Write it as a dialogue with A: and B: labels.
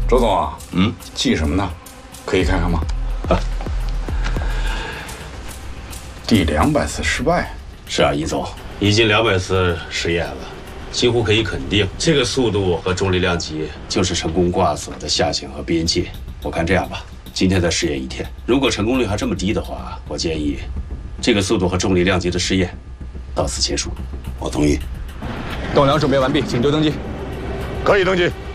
A: 周总啊，记什么呢？可以看看吗？第200次失败。
B: 是啊，易总，已经200次实验了，几乎可以肯定，这个速度和重力量级就是成功挂锁的下限和边界。我看这样吧，今天再试验1天，如果成功率还这么低的话，我建议这个速度和重力量级的试验到此结束。
C: 我同意。
D: 栋梁准备完毕，请就登机。
C: 可以登机。